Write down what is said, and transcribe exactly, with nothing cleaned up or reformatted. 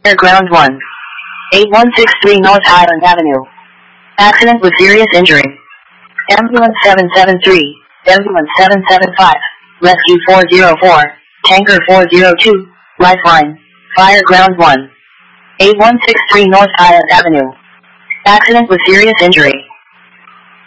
Ground one. eight one six three North Highland Avenue. Accident with serious injury. Ambulance seven seven three, Ambulance seven seven five, Rescue four zero four, Tanker four zero two, Lifeline, Fire Ground one. eight one six three North Highland Avenue. Accident with serious injury.